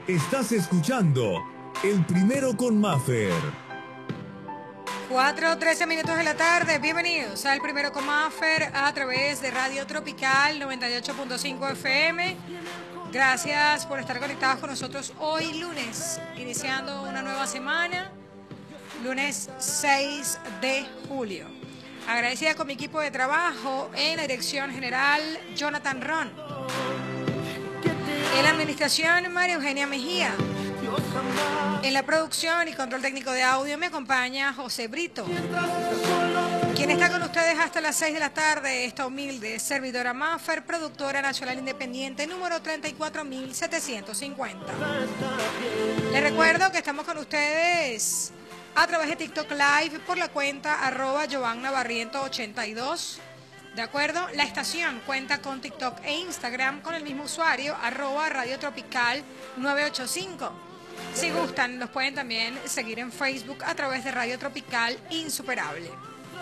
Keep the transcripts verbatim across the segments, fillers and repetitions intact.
Estás escuchando El Primero con Maffer. cuatro trece minutos de la tarde, bienvenidos al Primero con Maffer a través de Radio Tropical noventa y ocho punto cinco F M. Gracias por estar conectados con nosotros hoy lunes, iniciando una nueva semana, lunes seis de julio. Agradecida con mi equipo de trabajo en la dirección general, Jonathan Ron. En la administración, María Eugenia Mejía. En la producción y control técnico de audio me acompaña José Brito. Quien está con ustedes hasta las seis de la tarde, esta humilde servidora Maffer, productora nacional independiente número treinta y cuatro mil setecientos cincuenta. Les recuerdo que estamos con ustedes a través de TikTok Live por la cuenta arroba Giovanna Barriento ochenta y dos. ¿De acuerdo? La estación cuenta con TikTok e Instagram con el mismo usuario, arroba Radio Tropical novecientos ochenta y cinco. Si gustan, los pueden también seguir en Facebook a través de Radio Tropical Insuperable.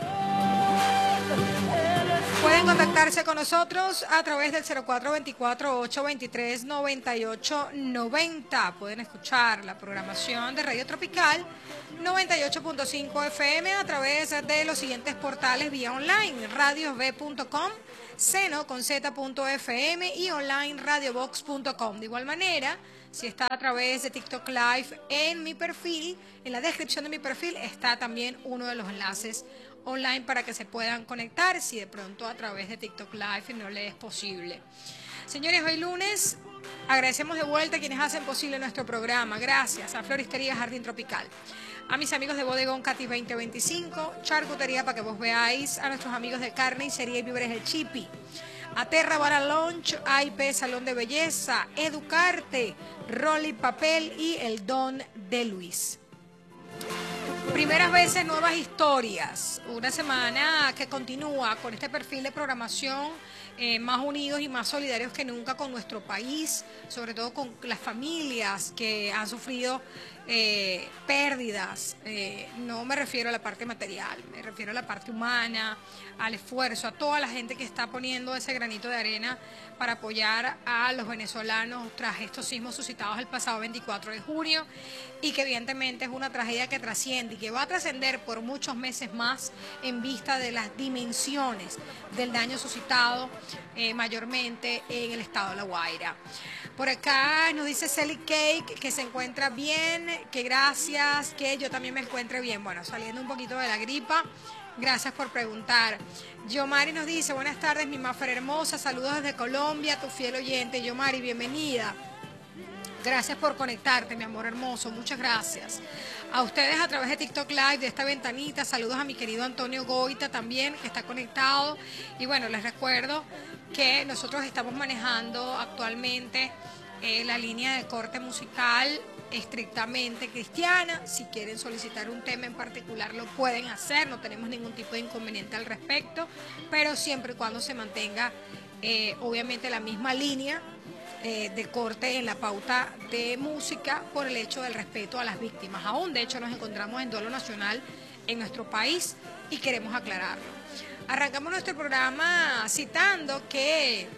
Pueden contactarse con nosotros a través del cero cuatro veinticuatro, ocho veintitrés, noventa y ocho noventa. Pueden escuchar la programación de Radio Tropical noventa y ocho punto cinco F M a través de los siguientes portales vía online: radiosb punto com, seno con z.fm y online radiobox punto com. De igual manera, si está a través de TikTok Live, en mi perfil, en la descripción de mi perfil, está también uno de los enlaces online para que se puedan conectar si de pronto a través de TikTok Live no les es posible. Señores, hoy lunes agradecemos de vuelta a quienes hacen posible nuestro programa. Gracias a Floristería Jardín Tropical, a mis amigos de Bodegón Catis veinte veinticinco, Charcutería para que vos veáis, a nuestros amigos de Carnicería y Víveres El Chipi, a Terra Bara Lounge, A I P Salón de Belleza, Educarte, Rolly Papel y El Don de Luis. Primeras veces, nuevas historias. Una semana que continúa con este perfil de programación eh, más unidos y más solidarios que nunca con nuestro país, sobre todo con las familias que han sufrido eh, pérdidas. Eh, no me refiero a la parte material, me refiero a la parte humana, al esfuerzo, a toda la gente que está poniendo ese granito de arena para apoyar a los venezolanos tras estos sismos suscitados el pasado veinticuatro de junio y que evidentemente es una tragedia que trasciende y que va a trascender por muchos meses más en vista de las dimensiones del daño suscitado eh, mayormente en el estado de La Guaira. Por acá nos dice Sally Cake que se encuentra bien, que gracias, que yo también me encuentre bien. Bueno, saliendo un poquito de la gripa. Gracias por preguntar. Yomari nos dice, buenas tardes, mi Maffer hermosa, saludos desde Colombia, tu fiel oyente. Yomari, bienvenida. Gracias por conectarte, mi amor hermoso, muchas gracias. A ustedes a través de TikTok Live, de esta ventanita, saludos a mi querido Antonio Goita también, que está conectado. Y bueno, les recuerdo que nosotros estamos manejando actualmente eh, la línea de corte musical estrictamente cristiana. Si quieren solicitar un tema en particular lo pueden hacer, no tenemos ningún tipo de inconveniente al respecto, pero siempre y cuando se mantenga eh, obviamente la misma línea eh, de corte en la pauta de música por el hecho del respeto a las víctimas. Aún de hecho nos encontramos en duelo nacional en nuestro país y queremos aclararlo. Arrancamos nuestro programa citando que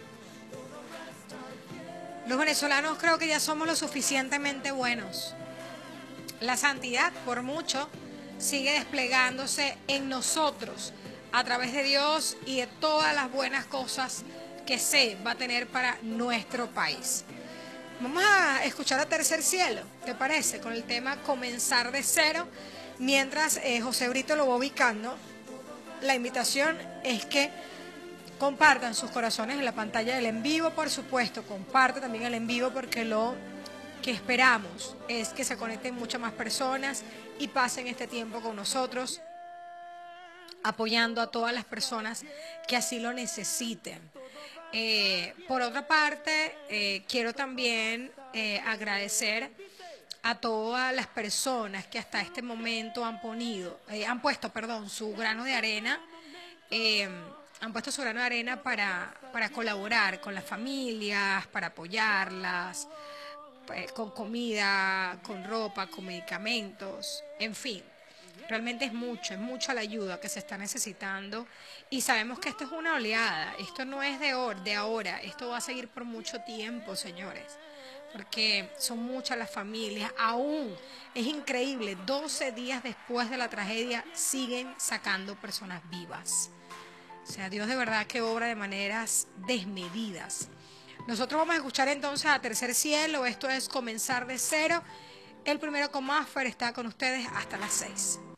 los venezolanos creo que ya somos lo suficientemente buenos. La santidad, por mucho, sigue desplegándose en nosotros a través de Dios y de todas las buenas cosas que se va a tener para nuestro país. Vamos a escuchar a Tercer Cielo, ¿te parece? Con el tema Comenzar de Cero. Mientras eh, José Brito lo va ubicando, la invitación es que compartan sus corazones en la pantalla del en vivo, por supuesto, comparte también el en vivo porque lo que esperamos es que se conecten muchas más personas y pasen este tiempo con nosotros, apoyando a todas las personas que así lo necesiten. Eh, por otra parte, eh, quiero también eh, agradecer a todas las personas que hasta este momento han, ponido, eh, han puesto perdón, su grano de arena, eh, han puesto su grano de arena para, para colaborar con las familias, para apoyarlas, pues, con comida, con ropa, con medicamentos, en fin. Realmente es mucho, es mucha la ayuda que se está necesitando y sabemos que esto es una oleada, esto no es de, or, de ahora, esto va a seguir por mucho tiempo, señores. porque son muchas las familias, aún es increíble, doce días después de la tragedia siguen sacando personas vivas. O sea, Dios de verdad que obra de maneras desmedidas. Nosotros vamos a escuchar entonces a Tercer Cielo, esto es Comenzar de Cero. El Primero con Maffer está con ustedes hasta las seis.